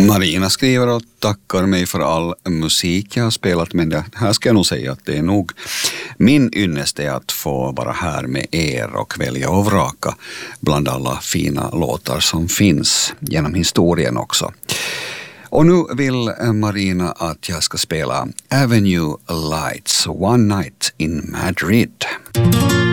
Marina skriver och tackar mig för all musik jag har spelat, men det här ska jag nog säga att det är nog min ynnest är att få vara här med er och välja och vraka bland alla fina låtar som finns genom historien också. Och nu vill Marina att jag ska spela Avenue Lights, One Night in Madrid.